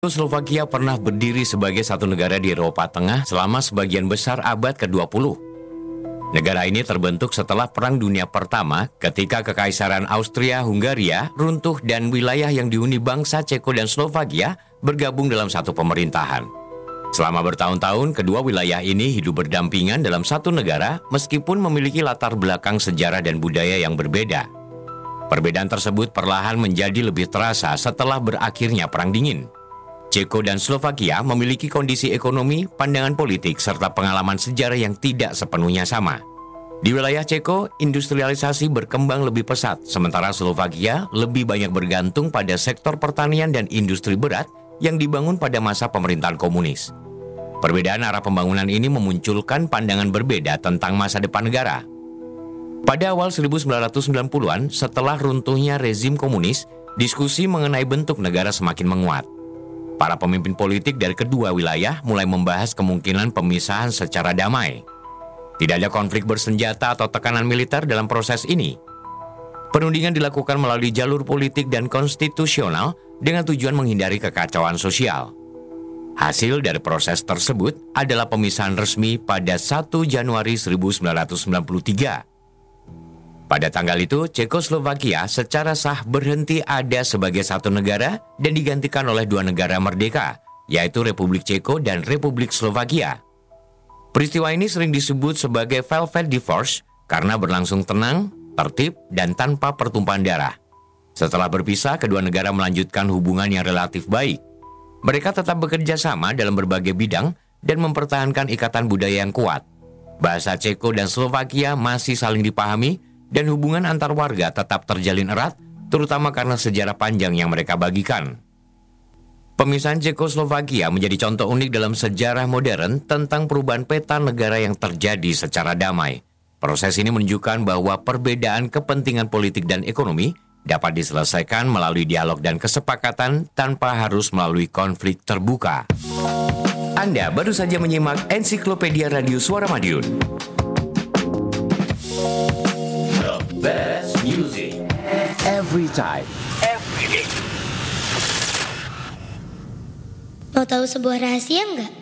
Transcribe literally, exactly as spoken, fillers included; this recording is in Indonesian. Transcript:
Slovakia pernah berdiri sebagai satu negara di Eropa Tengah selama sebagian besar abad ke dua puluh. Negara ini terbentuk setelah Perang Dunia Pertama ketika Kekaisaran Austria-Hungaria runtuh dan wilayah yang dihuni bangsa Ceko dan Slovakia bergabung dalam satu pemerintahan. Selama bertahun-tahun, kedua wilayah ini hidup berdampingan dalam satu negara meskipun memiliki latar belakang sejarah dan budaya yang berbeda. Perbedaan tersebut perlahan menjadi lebih terasa setelah berakhirnya Perang Dingin. Ceko dan Slovakia memiliki kondisi ekonomi, pandangan politik, serta pengalaman sejarah yang tidak sepenuhnya sama. Di wilayah Ceko, industrialisasi berkembang lebih pesat, sementara Slovakia lebih banyak bergantung pada sektor pertanian dan industri berat yang dibangun pada masa pemerintahan komunis. Perbedaan arah pembangunan ini memunculkan pandangan berbeda tentang masa depan negara. Pada awal seribu sembilan ratus sembilan puluhan, setelah runtuhnya rezim komunis, diskusi mengenai bentuk negara semakin menguat. Para pemimpin politik dari kedua wilayah mulai membahas kemungkinan pemisahan secara damai. Tidak ada konflik bersenjata atau tekanan militer dalam proses ini. Perundingan dilakukan melalui jalur politik dan konstitusional dengan tujuan menghindari kekacauan sosial. Hasil dari proses tersebut adalah pemisahan resmi pada satu Januari seribu sembilan ratus sembilan puluh tiga. Pada tanggal itu, Cekoslovakia secara sah berhenti ada sebagai satu negara dan digantikan oleh dua negara merdeka, yaitu Republik Ceko dan Republik Slovakia. Peristiwa ini sering disebut sebagai Velvet Divorce karena berlangsung tenang, tertib, dan tanpa pertumpahan darah. Setelah berpisah, kedua negara melanjutkan hubungan yang relatif baik. Mereka tetap bekerja sama dalam berbagai bidang dan mempertahankan ikatan budaya yang kuat. Bahasa Ceko dan Slovakia masih saling dipahami, dan hubungan antar warga tetap terjalin erat, terutama karena sejarah panjang yang mereka bagikan. Pemisahan Cekoslovakia menjadi contoh unik dalam sejarah modern tentang perubahan peta negara yang terjadi secara damai. Proses ini menunjukkan bahwa perbedaan kepentingan politik dan ekonomi dapat diselesaikan melalui dialog dan kesepakatan tanpa harus melalui konflik terbuka. Anda baru saja menyimak Ensiklopedia Radio Suara Madiun. Best music every time, every day. Mau tahu sebuah rahasia nggak?